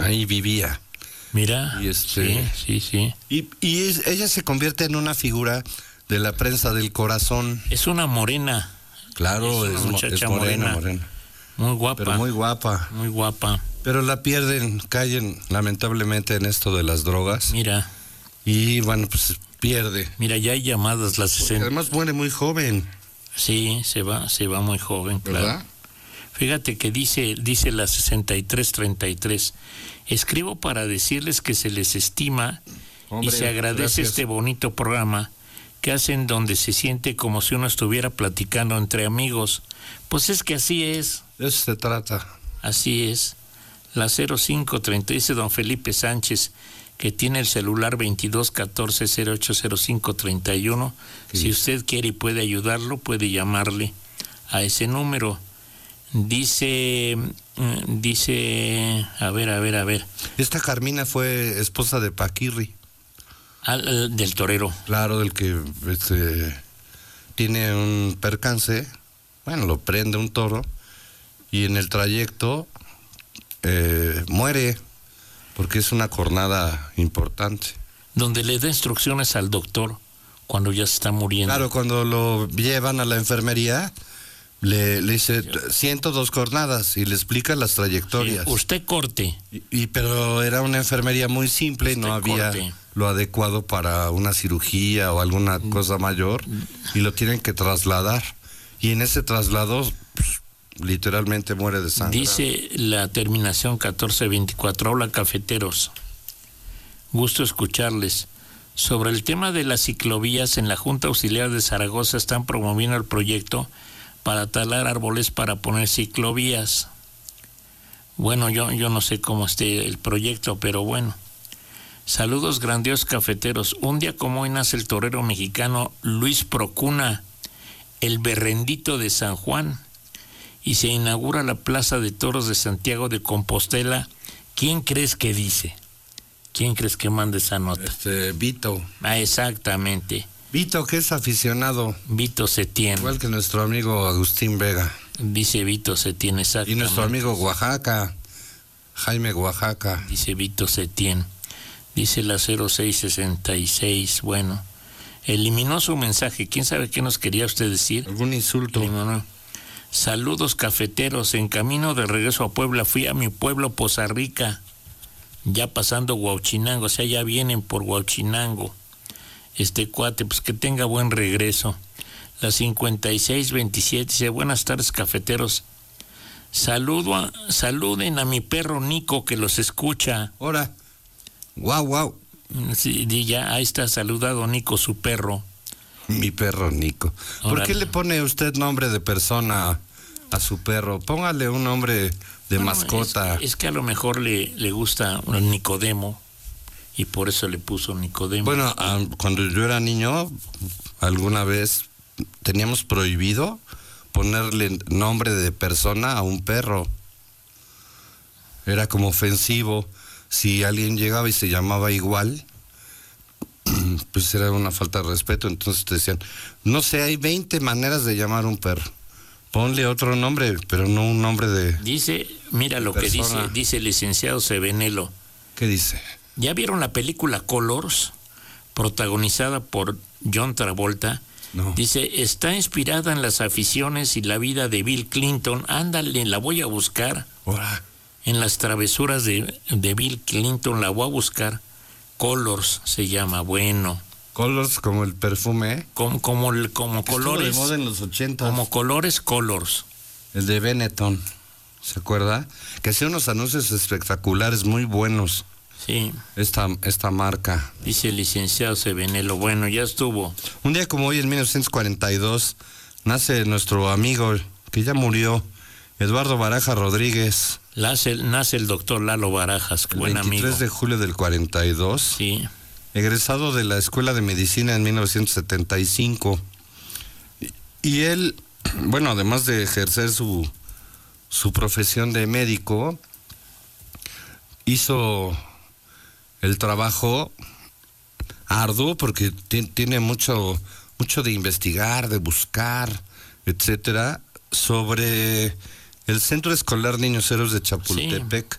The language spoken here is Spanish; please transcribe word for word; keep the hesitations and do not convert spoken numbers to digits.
ahí vivía. Mira, y este, sí, sí, sí. Y, y es, ella se convierte en una figura de la prensa del corazón. Es una morena. Claro, es, una es, muchacha es morena, morena, morena. Muy guapa. Pero muy guapa. Muy guapa. Pero la pierden, caen lamentablemente en esto de las drogas. Mira. Y bueno, pues pierde. Mira, ya hay llamadas las sesenta. Además muere muy joven. Sí, se va, se va muy joven, claro. ¿Verdad? Fíjate que dice, dice la sesenta y tres treinta y tres. Escribo para decirles que se les estima Hombre, y se agradece gracias. Este bonito programa que hacen donde se siente como si uno estuviera platicando entre amigos. Pues es que así es. De eso se trata. Así es. La cero cinco treinta dice don Felipe Sánchez, que tiene el celular veintidós catorce cero ocho cero cinco treinta y uno. Sí. Si usted quiere y puede ayudarlo, puede llamarle a ese número. Dice, dice, a ver, a ver, a ver. Esta Carmina fue esposa de Paquirri. Al, al, del torero. Claro, del que este, tiene un percance, bueno, lo prende un toro y en el trayecto eh, muere porque es una cornada importante. Donde le da instrucciones al doctor cuando ya se está muriendo. Claro, cuando lo llevan a la enfermería, le, le dice ciento dos cornadas y le explica las trayectorias. Sí, usted corte. Y, y pero era una enfermería muy simple y no había corte. Lo adecuado para una cirugía o alguna cosa mayor y lo tienen que trasladar. Y en ese traslado, pues, literalmente muere de sangre. Dice la terminación catorce veinticuatro. Hola, cafeteros. Gusto escucarles. Sobre el tema de las ciclovías, en la Junta Auxiliar de Zaragoza están promoviendo el proyecto para talar árboles para poner ciclovías. Bueno, yo, yo no sé cómo esté el proyecto, pero bueno. Saludos grandiosos cafeteros. Un día como hoy nace el torero mexicano Luis Procuna, el berrendito de San Juan, y se inaugura la Plaza de Toros de Santiago de Compostela. ¿Quién crees que dice? ¿Quién crees que manda esa nota? Este, Vito. Ah, exactamente. Vito, que es aficionado. Vito Setién. Igual que nuestro amigo Agustín Vega. Dice Vito Setién, exactamente. Y nuestro amigo Oaxaca, Jaime Oaxaca. Dice Vito Setién. Dice la cero seis sesenta y seis. Bueno, eliminó su mensaje. ¿Quién sabe qué nos quería usted decir? Algún insulto. Eliminó. Saludos cafeteros. En camino de regreso a Puebla fui a mi pueblo Poza Rica, ya pasando Huauchinango, o sea, ya vienen por Huauchinango. Este cuate, pues que tenga buen regreso. La cincuenta y seis veintisiete dice, buenas tardes cafeteros. Saludo a, saluden a mi perro Nico que los escucha. Hola. Guau, guau. Sí, ya, ahí está saludado Nico, su perro. Mi perro Nico. ¿Por Órale. qué le pone usted nombre de persona a su perro? Póngale un nombre de bueno, mascota. Es, es que a lo mejor le, le gusta un Nicodemo y por eso le puso Nicodemo. Bueno, um, cuando yo era niño, alguna vez teníamos prohibido ponerle nombre de persona a un perro. Era como ofensivo. Si alguien llegaba y se llamaba igual, pues era una falta de respeto. Entonces te decían, no sé, hay veinte maneras de llamar a un perro. Ponle otro nombre, pero no un nombre de... Dice, mira lo persona. Que dice, dice el licenciado Sebenelo. ¿Qué dice? ¿Ya vieron la película Colors, protagonizada por John Travolta? No. Dice, está inspirada en las aficiones y la vida de Bill Clinton. Ándale, la voy a buscar. Hola. En las travesuras de, de Bill Clinton la voy a buscar. Colors se llama, bueno. Colors como el perfume. Como, como, como colores. Estuvo de moda en los ochentas. Como colores, Colors. El de Benetton, ¿se acuerda? Que hacía unos anuncios espectaculares, muy buenos. Sí. Esta, esta marca. Dice el licenciado Sebenelo, bueno, ya estuvo. Un día como hoy, en mil novecientos cuarenta y dos, nace nuestro amigo, que ya murió, Eduardo Barajas Rodríguez. Nace, nace el doctor Lalo Barajas, buen amigo. veintitrés de julio del cuarenta y dos. Sí. Egresado de la Escuela de Medicina en mil novecientos setenta y cinco. Y él, bueno, además de ejercer su, su profesión de médico, hizo el trabajo arduo porque t- tiene mucho, mucho de investigar, de buscar, etcétera, sobre el Centro Escolar Niños Héroes de Chapultepec, sí.